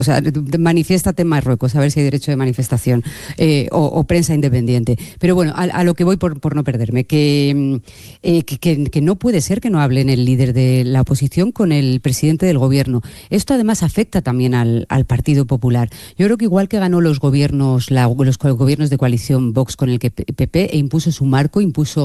O sea, manifiéstate en Marruecos, a ver si hay derecho de manifestación, o prensa independiente. Pero bueno, a lo que voy por no perderme, que no puede ser que no hablen el líder de la oposición con el presidente del gobierno. Esto además afecta también al Partido Popular. Yo creo que igual que ganó los gobiernos de coalición Vox con el que PP, e impuso su marco, impuso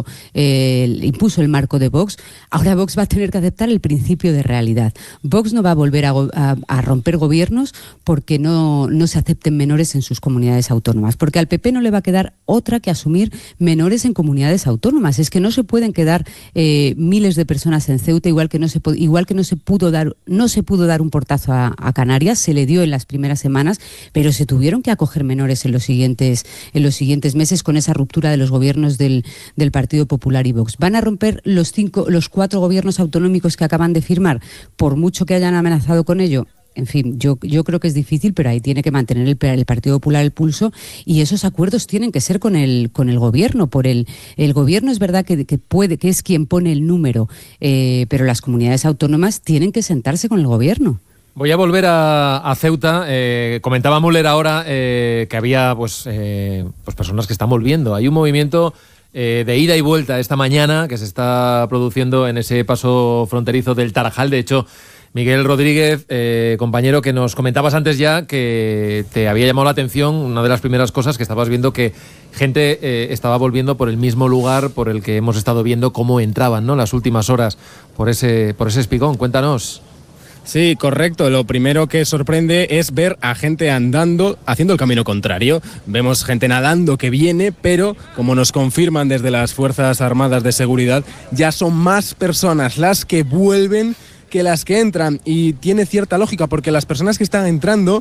el marco de Vox, ahora Vox va a tener que aceptar el principio de realidad. Vox no va a volver a romper gobiernos porque no se acepten menores en sus comunidades autónomas, porque al PP no le va a quedar otra que asumir menores en comunidades autónomas. Es que no se pueden quedar miles de personas en Ceuta, igual que no se pudo dar un portazo a Canarias, se le dio en las primeras semanas, pero se tuvieron que acoger menores en los siguientes meses con esa ruptura de los gobiernos del Partido Popular y Vox. ¿Van a romper los 4 gobiernos autonómicos que acaban de firmar, por mucho que hayan amenazado con ello? En fin, yo creo que es difícil, pero ahí tiene que mantener el Partido Popular el pulso, y esos acuerdos tienen que ser con el gobierno. El gobierno es verdad que es quien pone el número, pero las comunidades autónomas tienen que sentarse con el gobierno. Voy a volver a Ceuta. Comentaba Müller ahora que había pues personas que están volviendo. Hay un movimiento de ida y vuelta esta mañana que se está produciendo en ese paso fronterizo del Tarajal. De hecho, Miguel Rodríguez, compañero, que nos comentabas antes ya que te había llamado la atención una de las primeras cosas que estabas viendo, que gente estaba volviendo por el mismo lugar por el que hemos estado viendo cómo entraban, ¿no?, las últimas horas por ese espigón. Cuéntanos. Sí, correcto. Lo primero que sorprende es ver a gente andando, haciendo el camino contrario. Vemos gente nadando que viene, pero como nos confirman desde las Fuerzas Armadas de Seguridad, ya son más personas las que vuelven que las que entran, y tiene cierta lógica porque las personas que están entrando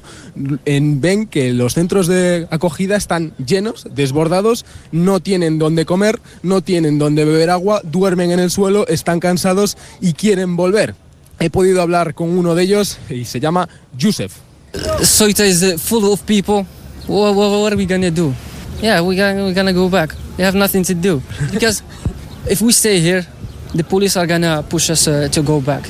ven que los centros de acogida están llenos, desbordados, no tienen dónde comer, no tienen dónde beber agua, duermen en el suelo, están cansados y quieren volver. He podido hablar con uno de ellos y se llama Yusef. Ceuta is full of people. What are we gonna do? Yeah, we're gonna go back. We have nothing to do because if we stay here, the police are gonna push us to go back.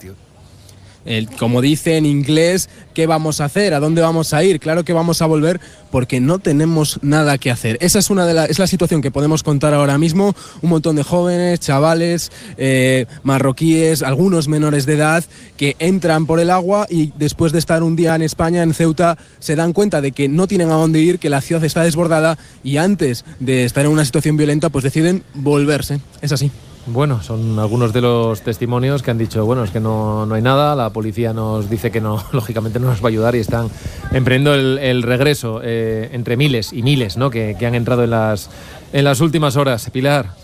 Como dice en inglés, ¿qué vamos a hacer? ¿A dónde vamos a ir? Claro que vamos a volver porque no tenemos nada que hacer. Esa es es la situación que podemos contar ahora mismo. Un montón de jóvenes, chavales, marroquíes, algunos menores de edad que entran por el agua y después de estar un día en España, en Ceuta, se dan cuenta de que no tienen a dónde ir, que la ciudad está desbordada, y antes de estar en una situación violenta, pues deciden volverse. Es así. Bueno, son algunos de los testimonios que han dicho, bueno, es que no hay nada, la policía nos dice que no, lógicamente no nos va a ayudar, y están emprendiendo el regreso entre miles y miles, ¿no?, que han entrado en las últimas horas. Pilar.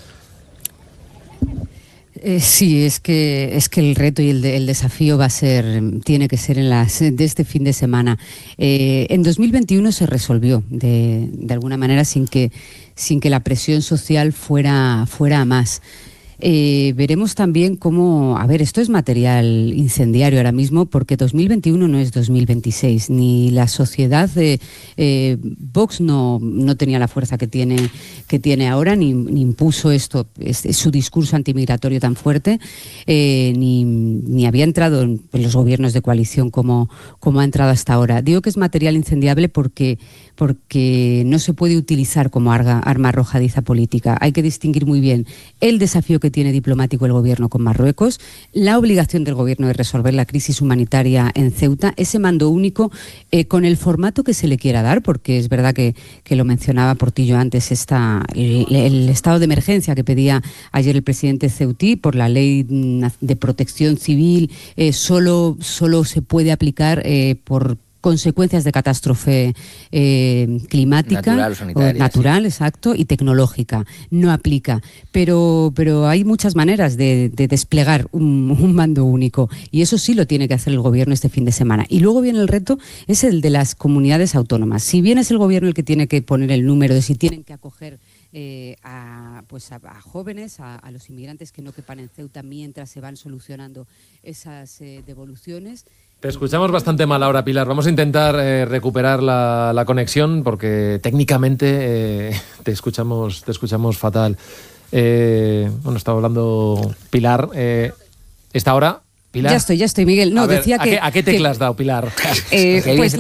Sí, es que el reto y el desafío tiene que ser de este fin de semana. En 2021 se resolvió de alguna manera sin que la presión social fuera a más. Veremos también cómo, esto es material incendiario ahora mismo, porque 2021 no es 2026, ni la sociedad de Vox no tenía la fuerza que tiene ahora, ni impuso su discurso antimigratorio tan fuerte, ni había entrado en los gobiernos de coalición como ha entrado hasta ahora. Digo que es material incendiable porque no se puede utilizar como arma arrojadiza política. Hay que distinguir muy bien el desafío que tiene diplomático el gobierno con Marruecos, la obligación del gobierno de resolver la crisis humanitaria en Ceuta, ese mando único con el formato que se le quiera dar, porque es verdad que lo mencionaba Portillo antes, el estado de emergencia que pedía ayer el presidente ceutí por la ley de protección civil, solo se puede aplicar por consecuencias de catástrofe climática, natural, exacto, y tecnológica. No aplica, pero hay muchas maneras de desplegar un mando único, y eso sí lo tiene que hacer el gobierno este fin de semana. Y luego viene el reto, es el de las comunidades autónomas. Si bien es el gobierno el que tiene que poner el número de si tienen que acoger a jóvenes, a los inmigrantes que no quepan en Ceuta mientras se van solucionando esas devoluciones. Te escuchamos bastante mal ahora, Pilar. Vamos a intentar recuperar la conexión porque técnicamente te escuchamos fatal. Estaba hablando Pilar. Esta hora Pilar. Ya estoy, Miguel. No, A ver, decía ¿a qué tecla has dado, Pilar? pues